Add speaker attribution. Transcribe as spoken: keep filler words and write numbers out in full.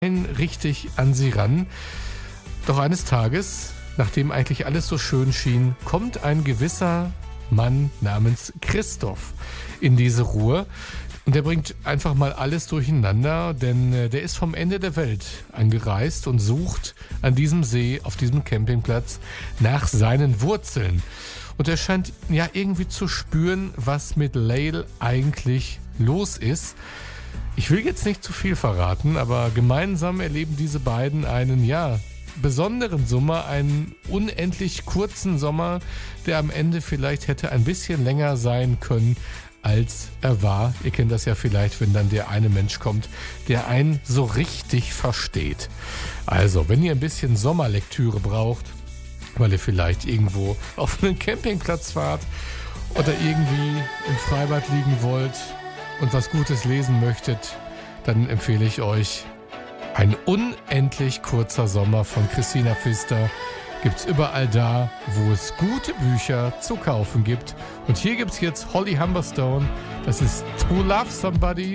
Speaker 1: richtig an sie ran. Doch eines Tages, nachdem eigentlich alles so schön schien, kommt ein gewisser Mann namens Christoph in diese Ruhr. Und der bringt einfach mal alles durcheinander, denn äh, der ist vom Ende der Welt angereist und sucht an diesem See, auf diesem Campingplatz, nach seinen Wurzeln. Und er scheint ja irgendwie zu spüren, was mit Lael eigentlich los ist. Ich will jetzt nicht zu viel verraten, aber gemeinsam erleben diese beiden einen, ja, besonderen Sommer, einen unendlich kurzen Sommer, der am Ende vielleicht hätte ein bisschen länger sein können, als er war. Ihr kennt das ja vielleicht, wenn dann der eine Mensch kommt, der einen so richtig versteht. Also, wenn ihr ein bisschen Sommerlektüre braucht, weil ihr vielleicht irgendwo auf einen Campingplatz fahrt oder irgendwie im Freibad liegen wollt und was Gutes lesen möchtet, dann empfehle ich euch Ein unendlich kurzer Sommer von Christina Pfister. Gibt's überall da, wo es gute Bücher zu kaufen gibt. Und hier gibt's jetzt Holly Humberstone. Das ist To Love Somebody.